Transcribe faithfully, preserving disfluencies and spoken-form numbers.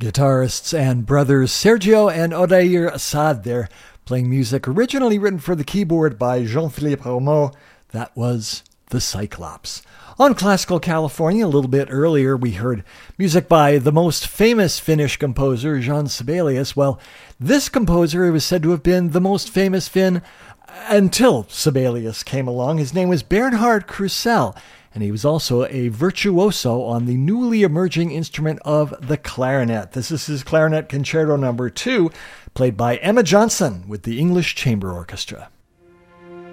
Guitarists and brothers Sergio and Odair Assad there, playing music originally written for the keyboard by Jean-Philippe Rameau. That was The Cyclops. On Classical California, a little bit earlier, we heard music by the most famous Finnish composer, Jean Sibelius. Well, this composer was said to have been the most famous Finn until Sibelius came along. His name was Bernhard Krusell, and he was also a virtuoso on the newly emerging instrument of the clarinet. This is his Clarinet Concerto number two, played by Emma Johnson with the English Chamber Orchestra.